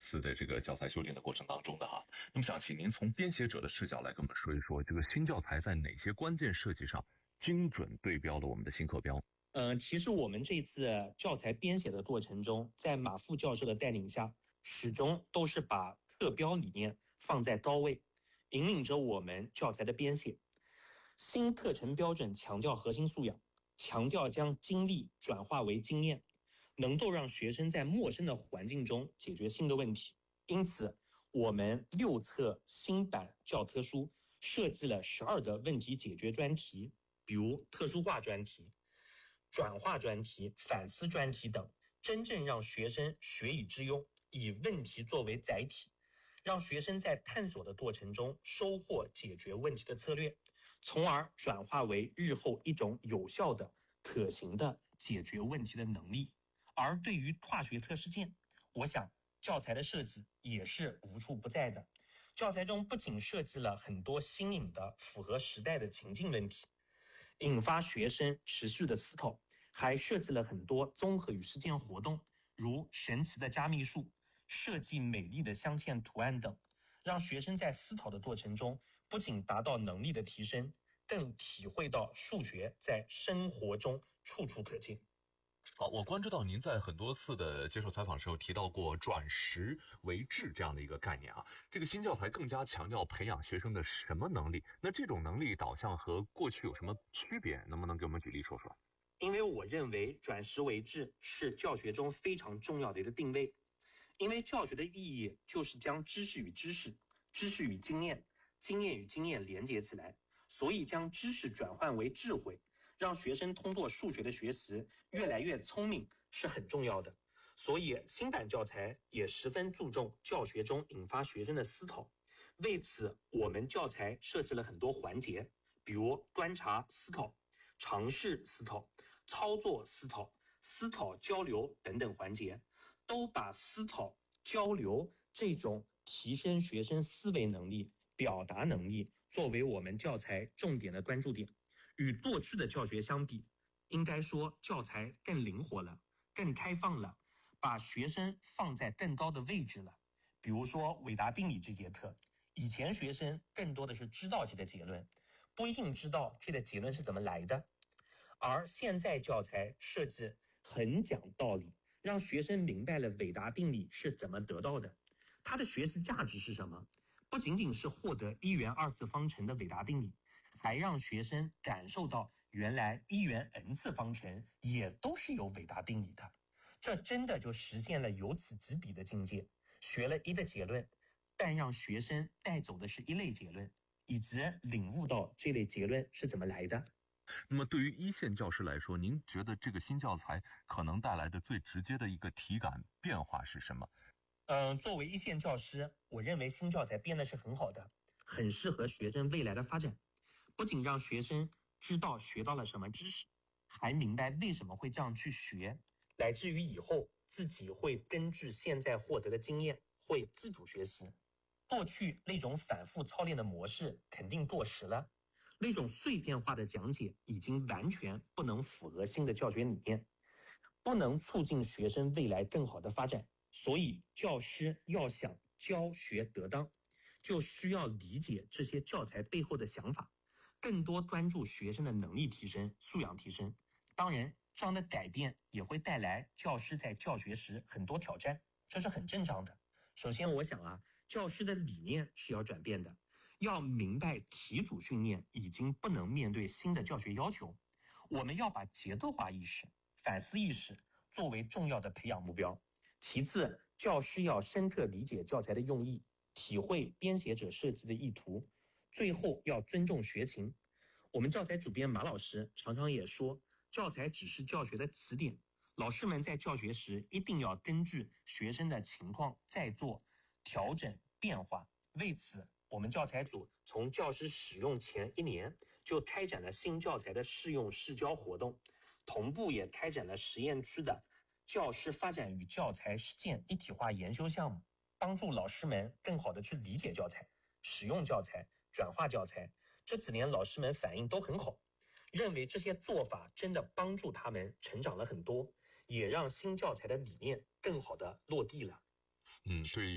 次的这个教材修订的过程当中的哈。那么想请您从编写者的视角来跟我们说一说，这个新教材在哪些关键设计上精准对标了我们的新课标？ 其实我们这次教材编写的过程中，在马副教授的带领下，始终都是把课标理念放在高位，引领着我们教材的编写。新课程标准强调核心素养，强调将经历转化为经验，能够让学生在陌生的环境中解决新的问题。因此，我们6册新版教科书设计了12个问题解决专题，比如特殊化专题、转化专题、反思专题等，真正让学生学以致用，以问题作为载体，让学生在探索的过程中收获解决问题的策略，从而转化为日后一种有效的、可行的解决问题的能力。而对于化学特实践，我想教材的设计也是无处不在的。教材中不仅设计了很多新颖的、符合时代的情境问题，引发学生持续的思考，还设计了很多综合与实践活动，如神奇的加密术、设计美丽的镶嵌图案等，让学生在思考的过程中不仅达到能力的提升，更体会到数学在生活中处处可见。 好，我关注到您在很多次的接受采访时候提到过转识为智这样的一个概念啊。这个新教材更加强调培养学生的什么能力？那这种能力导向和过去有什么区别？能不能给我们举例说说？ 因为我认为转识为智是教学中非常重要的一个定位。因为教学的意义就是将知识与知识、知识与经验、经验与经验连接起来，所以将知识转换为智慧，让学生通过数学的学习越来越聪明是很重要的。所以新版教材也十分注重教学中引发学生的思考。为此，我们教材设计了很多环节，比如观察思考、尝试思考、操作思考、思考交流等等环节，都把思考交流这种提升学生思维能力、表达能力作为我们教材重点的关注点。与过去的教学相比，应该说教材更灵活了，更开放了，把学生放在更高的位置了。比如说韦达定理这节课，以前学生更多的是知道这个结论，不一定知道这个结论是怎么来的。而现在教材设计很讲道理，让学生明白了韦达定理是怎么得到的，它的学习价值是什么。不仅仅是获得1元2次方程的韦达定理，还让学生感受到原来1元n次方程也都是有韦达定理的。这真的就实现了由此及彼的境界，学了一个结论，但让学生带走的是一类结论，以及领悟到这类结论是怎么来的。 那么对于一线教师来说，您觉得这个新教材可能带来的最直接的一个体感变化是什么？ 作为一线教师，我认为新教材编的是很好的，很适合学生未来的发展。不仅让学生知道学到了什么知识，还明白为什么会这样去学，来自于以后自己会根据现在获得的经验会自主学习。过去那种反复操练的模式肯定过时了，那种碎片化的讲解已经完全不能符合新的教学理念，不能促进学生未来更好的发展。所以教师要想教学得当，就需要理解这些教材背后的想法，更多关注学生的能力提升、素养提升。当然，这样的改变也会带来教师在教学时很多挑战，这是很正常的。首先我想教师的理念是要转变的，要明白题组训练已经不能面对新的教学要求，我们要把节奏化意识、反思意识作为重要的培养目标。其次，教师要深刻理解教材的用意，体会编写者设计的意图。最后要尊重学情。我们教材主编马老师常常也说，教材只是教学的起点，老师们在教学时一定要根据学生的情况再做调整变化。为此，我们教材组从教师使用前1年就开展了新教材的试用试教活动，同步也开展了实验区的教师发展与教材实践一体化研修项目，帮助老师们更好的去理解教材、使用教材、转化教材。这几年老师们反应都很好，认为这些做法真的帮助他们成长了很多，也让新教材的理念更好的落地了。 对于